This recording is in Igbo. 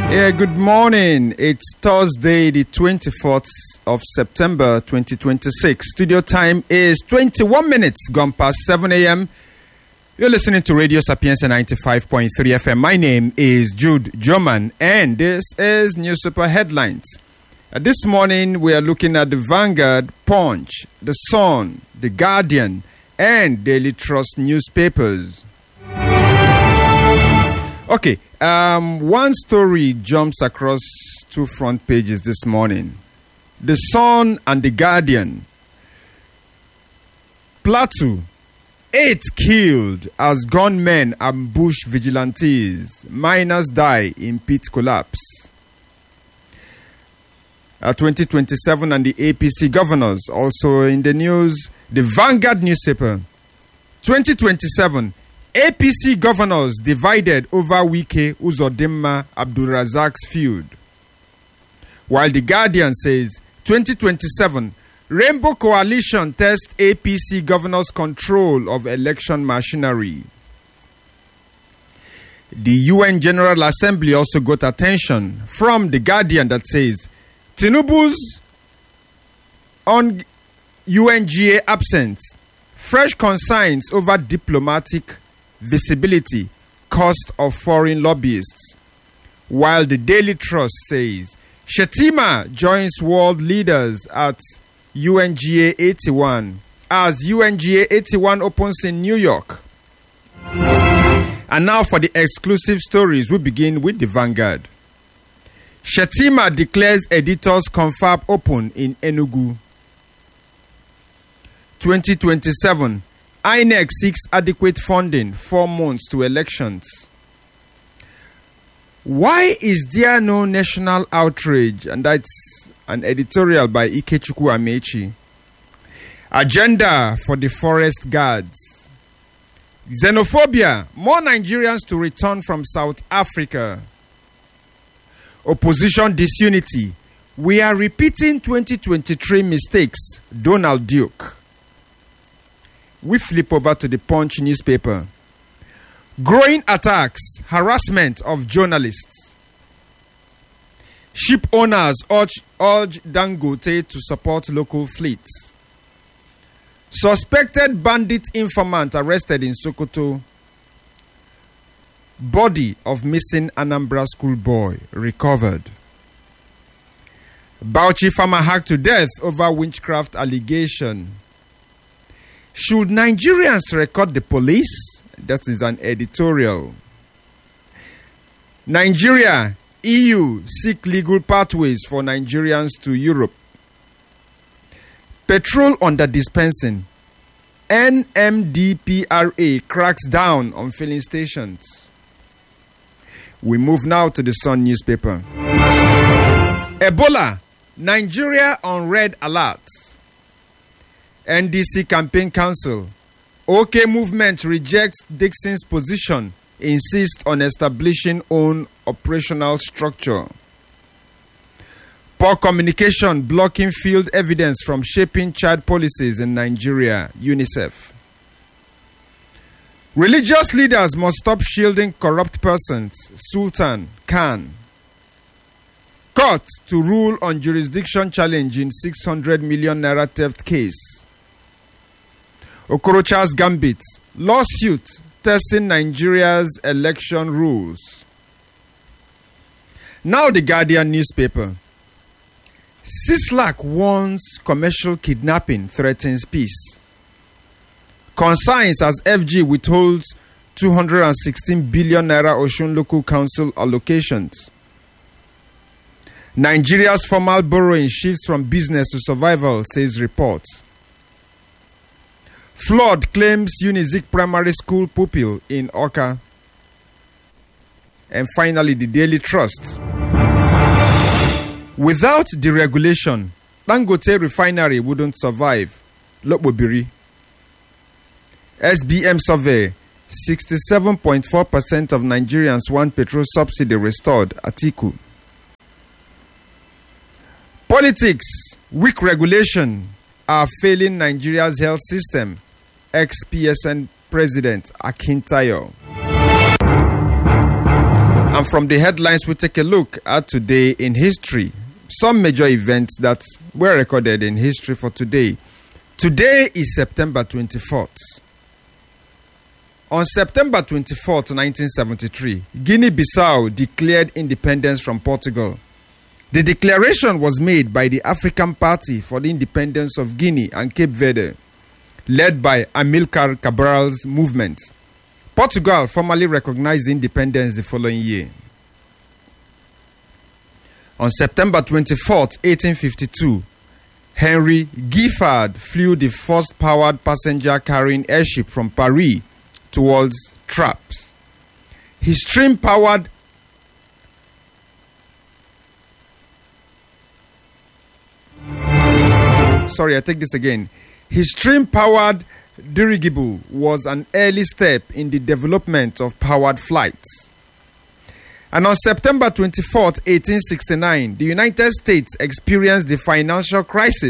Yeah, good morning. It's Thursday, the 24th of September, 2026. Studio time is 21 minutes gone past 7 a.m. You're listening to Radio Sapienza 95.3 FM. My name is Jude Joman, and this is News Super Headlines. This morning, we are looking at the Vanguard, Punch, The Sun, The Guardian, and Daily Trust newspapers. Okay, one story jumps across two front pages this morning. The Sun and The Guardian. Plateau, 8 killed as gunmen ambush vigilantes. Miners die in pit collapse. 2027 and the APC governors also in the news. The Vanguard newspaper. 2027. APC governors divided over Wike Uzodimma Abdulrazak's feud. While The Guardian says 2027 Rainbow Coalition tests APC governors' control of election machinery. The UN General Assembly also got attention from The Guardian that says Tinubu's on UNGA absence, fresh concerns over diplomatic visibility, cost of foreign lobbyists. While the Daily Trust says Shettima joins world leaders at UNGA 81 as UNGA 81 opens in New York. And now for the exclusive stories, we begin with the Vanguard. Shettima declares editors confab open in Enugu. 2027 INEC seeks adequate funding 4 months to elections. Why is there no national outrage? And that's an editorial by Ikechukwu Amechi. Agenda for the forest guards. Xenophobia, more Nigerians to return from South Africa. Opposition disunity, we are repeating 2023 mistakes. Donald Duke. We flip over to the Punch newspaper. Growing attacks, harassment of journalists. Ship owners urge Dangote to support local fleets. Suspected bandit informant arrested in Sokoto. Body of missing Anambra schoolboy recovered. Bauchi farmer hacked to death over witchcraft allegation. Should Nigerians record the police? That is an editorial. Nigeria, EU seek legal pathways for Nigerians to Europe. Petrol under dispensing. NMDPRA cracks down on filling stations. We move now to the Sun newspaper. Ebola, Nigeria on red alert. NDC Campaign Council. OK Movement rejects Dixon's position, insists on establishing own operational structure. Poor communication blocking field evidence from shaping child policies in Nigeria, UNICEF. Religious leaders must stop shielding corrupt persons, Sultan Khan. Court to rule on jurisdiction challenge in 600 million naira theft case. Okorocha's gambit, lawsuit testing Nigeria's election rules. Now the Guardian newspaper. CISLAC warns commercial kidnapping threatens peace. Concerns as FG withholds 216 billion naira Osun Local Council allocations. Nigeria's formal borrowing shifts from business to survival, says report. Flood claims Unizik Primary School pupil in Oka. And finally, the Daily Trust. Without deregulation, Dangote refinery wouldn't survive. Lokbobiri. SBM survey, 67.4% of Nigerians want petrol subsidy restored. Atiku. Politics, weak regulation are failing Nigeria's health system. Ex-PSN President Akintayo. And from the headlines, we take a look at today in history. Some major events that were recorded in history for today. Today is September 24th. On September 24th, 1973, Guinea-Bissau declared independence from Portugal. The declaration was made by the African Party for the Independence of Guinea and Cape Verde, led by Amilcar Cabral's movement. Portugal formally recognized independence the following year. On September 24th, 1852, Henry Giffard flew the first powered passenger-carrying airship from Paris towards Trappes. His steam-powered His steam-powered dirigible was an early step in the development of powered flights. And on September 24th, 1869, the United States experienced the financial crisis